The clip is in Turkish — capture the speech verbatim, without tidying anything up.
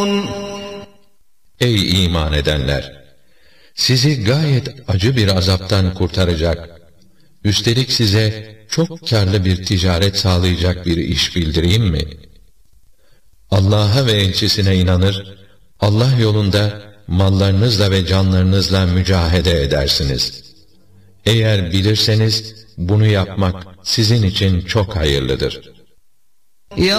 Ey iman edenler! Sizi gayet acı bir azaptan kurtaracak, üstelik size çok kârlı bir ticaret sağlayacak bir iş bildireyim mi? Allah'a ve elçisine inanır, Allah yolunda mallarınızla ve canlarınızla mücahede edersiniz. Eğer bilirseniz bunu yapmak sizin için çok hayırlıdır.